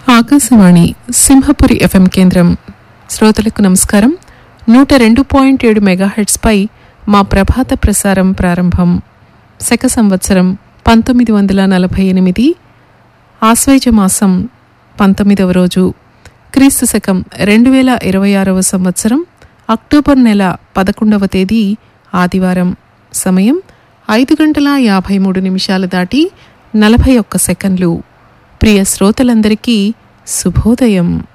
Akashvani Simhapuri FM కేంద్రం. శ్రోతలకు నమస్కారం. 102.7 మెగాహెర్ట్స్పై మా ప్రభాత ప్రసారం ప్రారంభం. శక సంవత్సరం 1948, ఆశ్వయుజ మాసం 19వ రోజు, క్రీస్తు శకం 2026వ సంవత్సరం అక్టోబర్ నెల 11వ తేదీ ఆదివారం. సమయం 5:53 దాటి 41 సెకండ్లు. ప్రియ శ్రోతలందరికీ శుభోదయం.